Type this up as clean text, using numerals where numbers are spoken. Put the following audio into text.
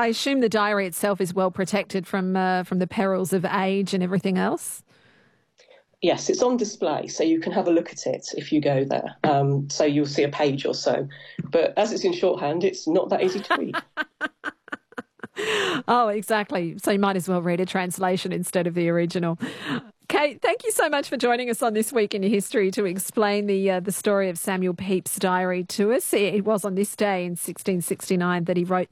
I assume the diary itself is well protected from the perils of age and everything else. Yes, it's on display, so you can have a look at it if you go there. So you'll see a page or so. But as it's in shorthand, it's not that easy to read. Oh, exactly. So you might as well read a translation instead of the original. Kate, thank you so much for joining us on This Week in History to explain the story of Samuel Pepys' diary to us. It was on this day in 1669 that he wrote